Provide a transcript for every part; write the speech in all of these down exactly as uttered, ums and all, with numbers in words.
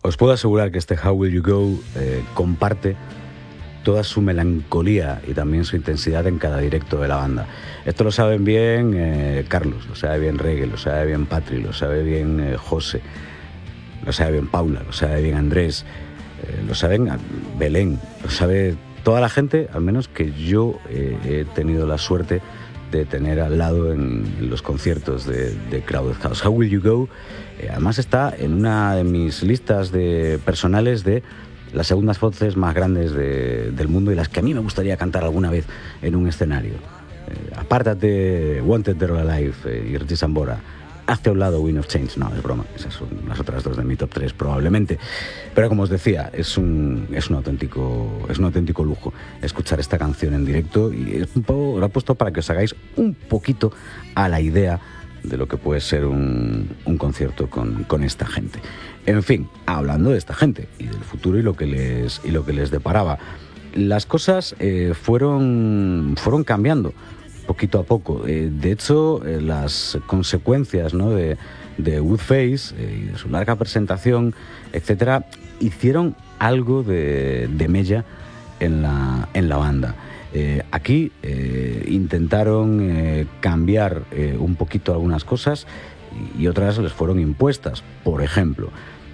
Os puedo asegurar que este How Will You Go eh, comparte toda su melancolía y también su intensidad en cada directo de la banda. Esto lo saben bien eh, Carlos, lo sabe bien Reggae, lo sabe bien Patri, lo sabe bien eh, José, lo sabe bien Paula, lo sabe bien Andrés, eh, lo saben Belén, lo sabe toda la gente, al menos que yo eh, he tenido la suerte de tener al lado en, en los conciertos de, de Crowded House. How Will You Go eh, además está en una de mis listas de personales de las segundas voces más grandes de, del mundo y las que a mí me gustaría cantar alguna vez en un escenario. Eh, apártate Wanted, Dead or Alive eh, y Richie Sambora. Hazte a un lado Wind of Change. No, es broma. Esas son las otras dos de mi top tres probablemente. Pero como os decía, es un, es un, auténtico, es un auténtico lujo escuchar esta canción en directo y es un poco, lo he puesto para que os hagáis un poquito a la idea de lo que puede ser un, un concierto con, con esta gente. En fin, hablando de esta gente y del futuro y lo que les, y lo que les deparaba, las cosas eh, fueron, fueron cambiando poquito a poco. Eh, de hecho, eh, las consecuencias, ¿no?, de, de Woodface eh, y de su larga presentación, etcétera, hicieron algo de, de mella en la, en la banda. Eh, aquí eh, intentaron eh, cambiar eh, un poquito algunas cosas y, y otras les fueron impuestas. Por ejemplo,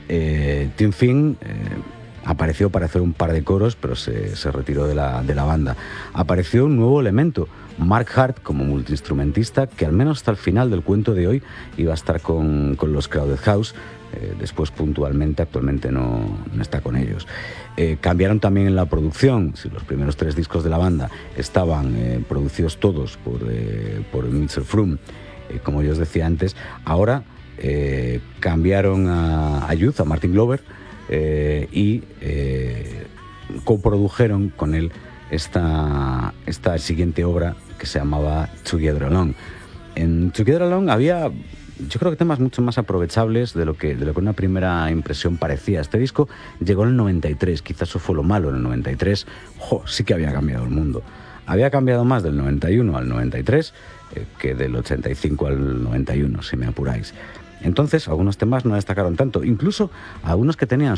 eh, Tim Finn eh, apareció para hacer un par de coros, pero se, se retiró de la, de la banda. Apareció un nuevo elemento, Mark Hart como multiinstrumentista, que al menos hasta el final del cuento de hoy iba a estar con, con los Crowded House. Eh, después puntualmente, actualmente no, no está con ellos. Eh, cambiaron también en la producción. Si los primeros tres discos de la banda estaban eh, producidos todos por, eh, por Mitchell Froom, eh, como yo os decía antes, ahora eh, cambiaron a, a Youth, a Martin Glover, eh, y eh, coprodujeron con él esta, esta siguiente obra que se llamaba Together Alone. En Together Alone había, yo creo que temas mucho más aprovechables de lo que de lo que una primera impresión parecía. Este disco llegó en el noventa y tres, quizás eso fue lo malo. En el noventa y tres, jo, sí que había cambiado el mundo. Había cambiado más del noventa y uno al noventa y tres eh, que del ochenta y cinco al noventa y uno, si me apuráis. Entonces, algunos temas no destacaron tanto, incluso algunos que tenían